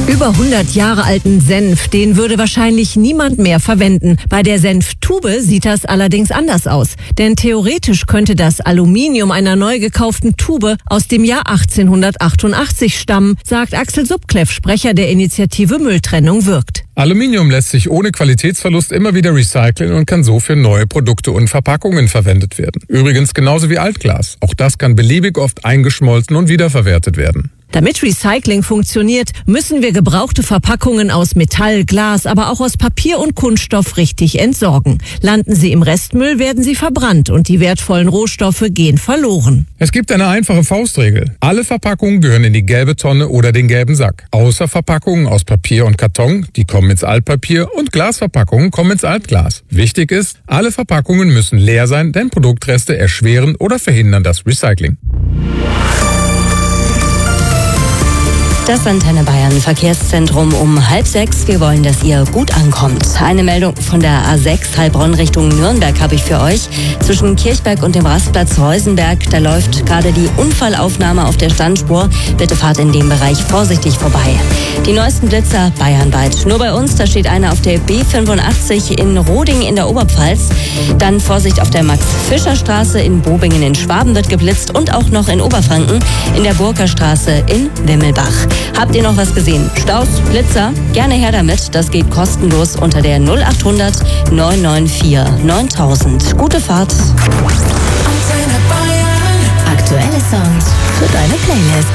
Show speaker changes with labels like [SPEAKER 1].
[SPEAKER 1] Über 100 Jahre alten Senf, den würde wahrscheinlich niemand mehr verwenden. Bei der Senftube sieht das allerdings anders aus. Denn theoretisch könnte das Aluminium einer neu gekauften Tube aus dem Jahr 1888 stammen, sagt Axel Subkleff, Sprecher der Initiative Mülltrennung wirkt.
[SPEAKER 2] Aluminium lässt sich ohne Qualitätsverlust immer wieder recyceln und kann so für neue Produkte und Verpackungen verwendet werden. Übrigens genauso wie Altglas. Auch das kann beliebig oft eingeschmolzen und wiederverwertet werden.
[SPEAKER 1] Damit Recycling funktioniert, müssen wir gebrauchte Verpackungen aus Metall, Glas, aber auch aus Papier und Kunststoff richtig entsorgen. Landen sie im Restmüll, werden sie verbrannt und die wertvollen Rohstoffe gehen verloren.
[SPEAKER 2] Es gibt eine einfache Faustregel. Alle Verpackungen gehören in die gelbe Tonne oder den gelben Sack. Außer Verpackungen aus Papier und Karton, die kommen ins Altpapier, und Glasverpackungen kommen ins Altglas. Wichtig ist, alle Verpackungen müssen leer sein, denn Produktreste erschweren oder verhindern das Recycling.
[SPEAKER 3] Das Antenne Bayern Verkehrszentrum um 5:30. Wir wollen, dass ihr gut ankommt. Eine Meldung von der A6 Heilbronn Richtung Nürnberg habe ich für euch. Zwischen Kirchberg und dem Rastplatz Reusenberg, da läuft gerade die Unfallaufnahme auf der Standspur. Bitte fahrt in dem Bereich vorsichtig vorbei. Die neuesten Blitzer bayernweit. Nur bei uns, da steht einer auf der B85 in Roding in der Oberpfalz. Dann Vorsicht auf der Max-Fischer-Straße in Bobingen in Schwaben wird geblitzt und auch noch in Oberfranken in der Burgerstraße in Wimmelbach. Habt ihr noch was gesehen? Staus, Blitzer? Gerne her damit. Das geht kostenlos unter der 0800 994 9000. Gute Fahrt.
[SPEAKER 4] Aktuelle Songs für deine Playlist.